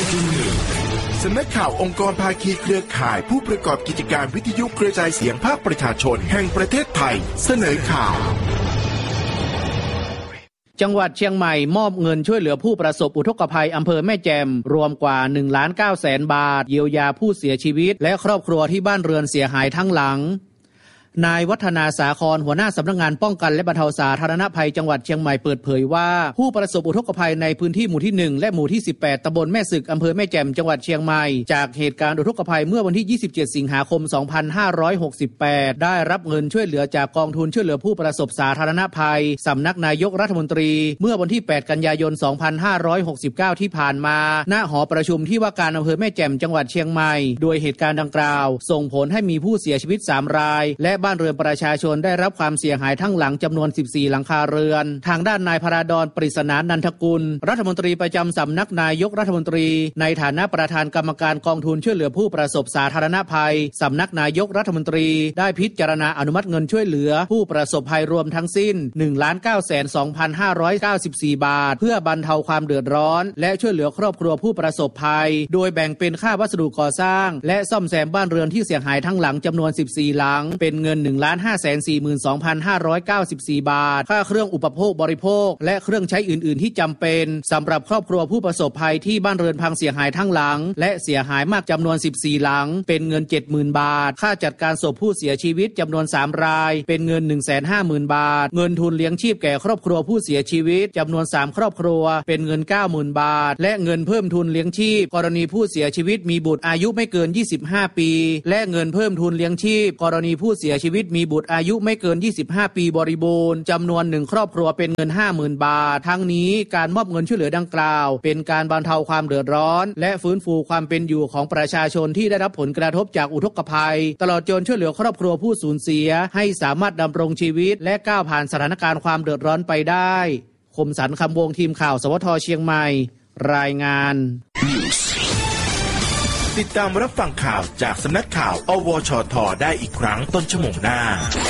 ที่1สำนักข่าวองค์กรภาคีเครือข่ายผู้ประกอบกิจการวิทยุกระจายเสียงภาคประชาชนแห่งประเทศไทยเสนอข่าวจังหวัดเชียงใหม่มอบเงินช่วยเหลือผู้ประสบอุทกภัยอำเภอแม่แจ่มรวมกว่า 1,900,000 บาทเยียวยาผู้เสียชีวิตและครอบครัวที่บ้านเรือนเสียหายทั้งหลังนายวัฒนาสาครหัวหน้าสำนักงานป้องกันและบรรเทาสาธารณภัยจังหวัดเชียงใหม่เปิดเผยว่าผู้ประสบอุทกภัยในพื้นที่หมู่ที่1และหมู่ที่18ตำบลแม่สึกอำเภอแม่แจ่มจังหวัดเชียงใหม่จากเหตุการณ์อุทกภัยเมื่อวันที่27สิงหาคม2568ได้รับเงินช่วยเหลือจากกองทุนช่วยเหลือผู้ประสบสาธารณภัยสำนักนายกรัฐมนตรีเมื่อวันที่8กันยายน2569ที่ผ่านมาณหอประชุมที่ว่าการอำเภอแม่แจ่มจังหวัดเชียงใหม่โดยเหตุการณ์ดังกล่าวส่งผลให้มีผู้เสียชีวิต3รายและบ้านเรือนประชาชนได้รับความเสียหายทั้งหลังจำนวน14หลังคาเรือนทางด้านนายพราดรปริศนานันทกุลรัฐมนตรีประจำสำนักนายกรัฐมนตรีในฐานะประธานกรรมการกองทุนช่วยเหลือผู้ประสบสาธารณภัยสำนักนายกรัฐมนตรีได้พิจารณาอนุมัติเงินช่วยเหลือผู้ประสบภัยรวมทั้งสิ้น 1,902,594 บาทเพื่อบรรเทาความเดือดร้อนและช่วยเหลือครอบครัวผู้ประสบภัยโดยแบ่งเป็นค่าวัสดุก่อสร้างและซ่อมแซมบ้านเรือนที่เสียหายทั้งหลังจำนวน14หลังเป็นเงิน 1,542,594 บาทค่าเครื่องอุปโภคบริโภคและเครื่องใช้อื่นๆที่จำเป็นสำหรับครอบครัวผู้ประสบภัยที่บ้านเรือนพังเสียหายทั้งหลังและเสียหายมากจำนวน14หลังเป็นเงิน 70,000 บาทค่าจัดการศพผู้เสียชีวิตจำนวน3รายเป็นเงิน 150,000 บาทเงินทุนเลี้ยงชีพแก่ครอบครัวผู้เสียชีวิตจำนวน3ครอบครัวเป็นเงิน 90,000 บาทและเงินเพิ่มทุนเลี้ยงชีพกรณีผู้เสียชีวิตมีบุตรอายุไม่เกิน25ปีและเงินเพิ่มทุนเลี้ยงชีพกรณีผู้เสียชีวิตมีบุตรอายุไม่เกิน25ปีบริบูรณ์จำนวน1ครอบครัวเป็นเงิน 50,000 บาททั้งนี้การมอบเงินช่วยเหลือดังกล่าวเป็นการบรรเทาความเดือดร้อนและฟื้นฟูความเป็นอยู่ของประชาชนที่ได้รับผลกระทบจากอุทกภัยตลอดจนช่วยเหลือครอบครัวผู้สูญเสียให้สามารถดำรงชีวิตและก้าวผ่านสถานการณ์ความเดือดร้อนไปได้คมสันต์คำวงทีมข่าวสวท.เชียงใหม่รายงานติดตามรับฟังข่าวจากสำนักข่าวอวชท.ได้อีกครั้งต้นชั่วโมงหน้า